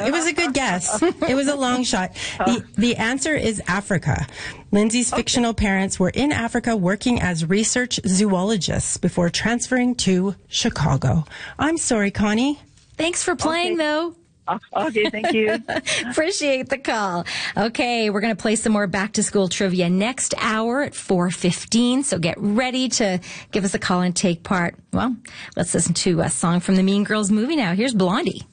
It was a good guess. It was a long shot. The answer is Africa. Lindsay's fictional parents were in Africa working as research zoologists before transferring to Chicago. I'm sorry, Connie. Thanks for playing, though. Okay, thank you. Appreciate the call. Okay, we're going to play some more back-to-school trivia next hour at 4:15, so get ready to give us a call and take part. Well, let's listen to a song from the Mean Girls movie now. Here's Blondie.